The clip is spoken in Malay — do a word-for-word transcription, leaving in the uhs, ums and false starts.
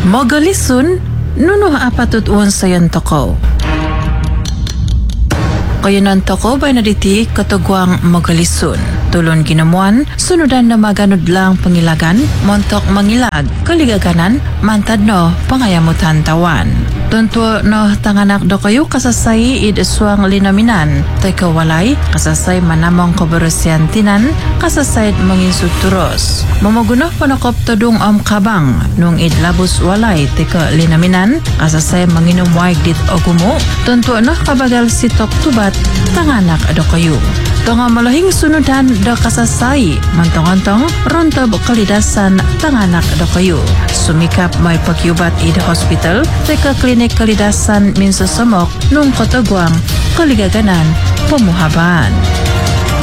Mogalisun, nuno apatut uwan sayon toko. Kayanan toko bay naditi katagwang mogalisun. Tulon ginamuan, sunudan na maganod lang pangilagan, montok mangilag, kaligaganan, mantad no, pangayamutan tawan. Tunto no tanganak do kayo kasasay id aswang linaminan, tay kawalay, kasasay manamong kabarasyan tinan, kasasay mangin suturos. Mamaguno panakop tadong om kabang, nung id labos walay, tay ka linaminan, kasasay manginumwag dit ogumo, tunto no kabagal si Toktubat, tanganak do kayo. Tunga malahing sunudan do kasasay, mantong-antong, rontob kalidasan, tanganak do kayo. Sumikap may pagyubat id hospital, tay ka klinik kalidasan minsa samok nung katagwang kaligaganan pamuhaban.